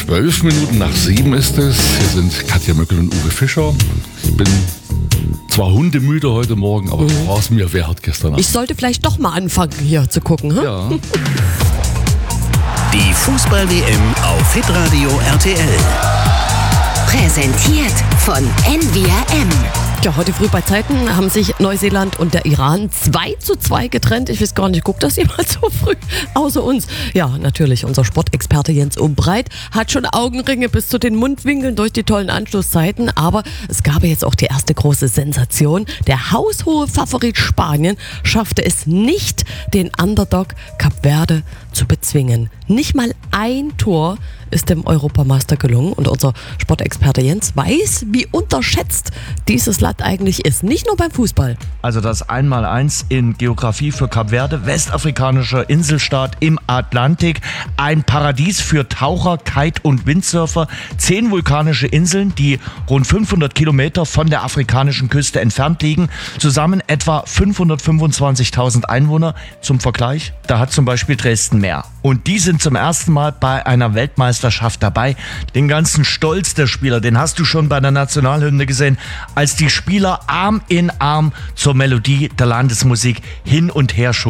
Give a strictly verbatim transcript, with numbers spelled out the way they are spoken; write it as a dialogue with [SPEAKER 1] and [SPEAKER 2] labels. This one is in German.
[SPEAKER 1] Zwölf Minuten nach sieben ist es. Hier sind Katja Möckel und Uwe Fischer. Ich bin zwar hundemüde heute Morgen, aber mhm. war es mir wert gestern Abend.
[SPEAKER 2] Ich sollte vielleicht doch mal anfangen, hier zu gucken. Hm?
[SPEAKER 1] Ja.
[SPEAKER 3] Die Fußball-W M auf Hitradio R T L.
[SPEAKER 4] Präsentiert von N V R M.
[SPEAKER 2] Ja, heute früh bei Zeiten haben sich Neuseeland und der Iran zwei zu zwei getrennt. Ich weiß gar nicht, guckt das jemand so früh außer uns? Ja, natürlich, unser Sportexperte Jens Umbreit hat schon Augenringe bis zu den Mundwinkeln durch die tollen Anschlusszeiten. Aber es gab jetzt auch die erste große Sensation. Der haushohe Favorit Spanien schaffte es nicht, den Underdog Kap Verde zu bezwingen. Nicht mal ein Tor ist dem Europameister gelungen. Und unser Sportexperte Jens weiß, wie unterschätzt dieses Land eigentlich ist. Nicht nur beim Fußball.
[SPEAKER 5] Also das Einmaleins in Geografie für Kap Verde, westafrikanischer Inselstaat im Atlantik. Ein Paradies für Taucher, Kite- und Windsurfer. Zehn vulkanische Inseln, die rund fünfhundert Kilometer von der afrikanischen Küste entfernt liegen. Zusammen etwa fünfhundertfünfundzwanzigtausend Einwohner. Zum Vergleich, da hat zum Beispiel Dresden mehr. Und die sind zum ersten Mal bei einer Weltmeisterschaft dabei. Den ganzen Stolz der Spieler, den hast du schon bei der Nationalhymne gesehen, als die Spieler Arm in Arm zur Melodie der Landesmusik hin und her schwingen.